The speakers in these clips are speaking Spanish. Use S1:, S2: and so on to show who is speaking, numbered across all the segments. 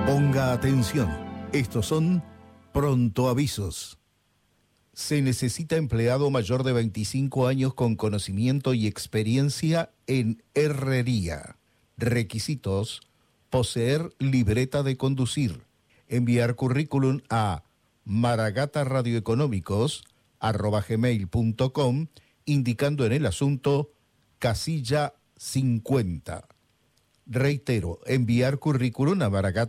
S1: Ponga atención, estos son prontoavisos. Se necesita empleado mayor de 25 años con conocimiento y experiencia en herrería. Requisitos: poseer libreta de conducir. Enviar currículum a maragataradioeconómicos@gmail.com, indicando en el asunto casilla 50. Reitero, enviar currículum a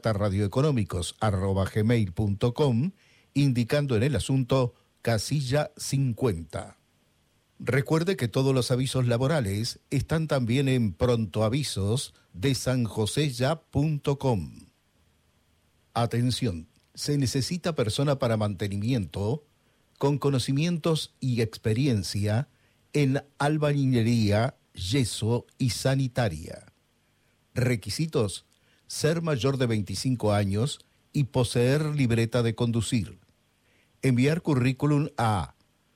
S1: maragataradioeconómicos@gmail.com, indicando en el asunto casilla 50. Recuerde que todos los avisos laborales están también en prontoavisos de sanjoseya.com. Atención, se necesita persona para mantenimiento con conocimientos y experiencia en albañilería, yeso y sanitaria. Requisitos: ser mayor de 25 años y poseer libreta de conducir. Enviar currículum a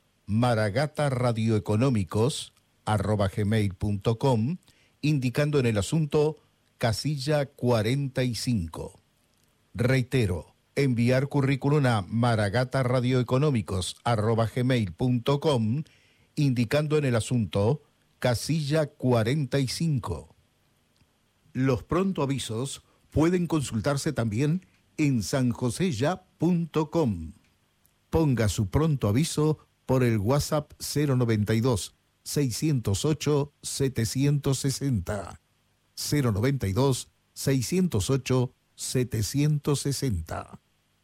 S1: maragataradioeconómicos@gmail.com, indicando en el asunto casilla 45. Reitero, enviar currículum a maragataradioeconómicos@gmail.com, indicando en el asunto casilla 45. Los prontoavisos pueden consultarse también en sanjoseya.com. Ponga su prontoaviso por el WhatsApp 092-608-760. 092-608-760.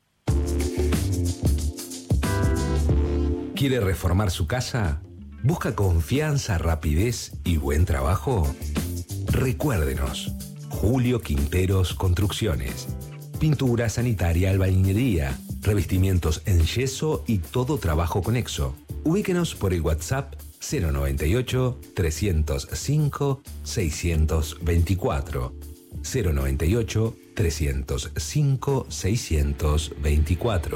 S2: ¿Quiere reformar su casa? ¿Busca confianza, rapidez y buen trabajo? Recuérdenos, Julio Quinteros Construcciones. Pintura, sanitaria, albañilería, revestimientos en yeso y todo trabajo conexo. Ubíquenos por el WhatsApp 098-305-624. 098-305-624.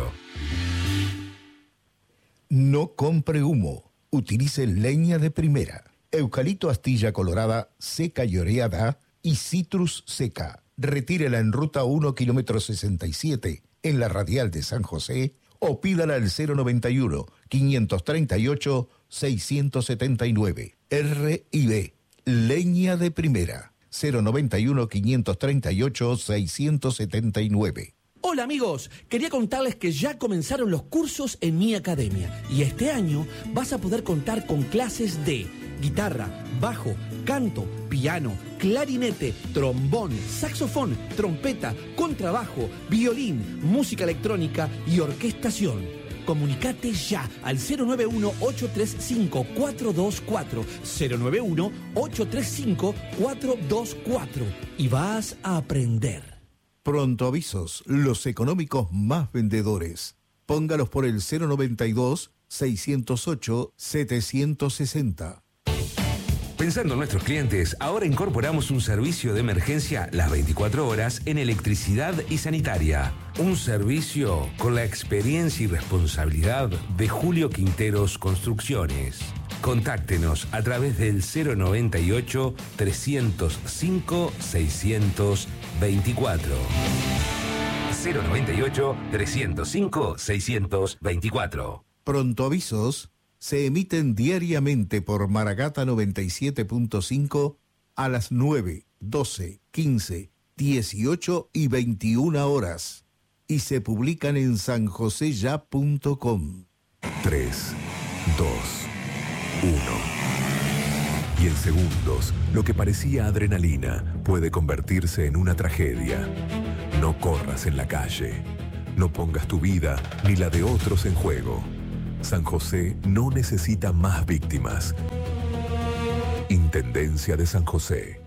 S1: No compre humo, utilice leña de primera. Eucalipto astilla colorada, seca y oreada y citrus seca. Retírela en ruta 1 kilómetro 67 en la radial de San José o pídala al 091-538-679. R&B, leña de primera. 091-538-679.
S3: Hola amigos, quería contarles que ya comenzaron los cursos en mi academia y este año vas a poder contar con clases de guitarra, bajo, canto, piano, clarinete, trombón, saxofón, trompeta, contrabajo, violín, música electrónica y orquestación. Comunicate ya al 091-835-424, 091-835-424 y vas a aprender.
S1: Prontoavisos, los económicos más vendedores. Póngalos por el 092-608-760.
S2: Pensando en nuestros clientes, ahora incorporamos un servicio de emergencia las 24 horas en electricidad y sanitaria. Un servicio con la experiencia y responsabilidad de Julio Quinteros Construcciones. Contáctenos a través del 098-305-624. 098-305-624.
S1: Prontoavisos se emiten diariamente por Maragata 97.5 a las 9, 12, 15, 18 y 21 horas y se publican en sanjoseya.com.
S4: 3, 2, 1. Y en segundos, lo que parecía adrenalina puede convertirse en una tragedia. No corras en la calle. No pongas tu vida ni la de otros en juego. San José no necesita más víctimas. Intendencia de San José.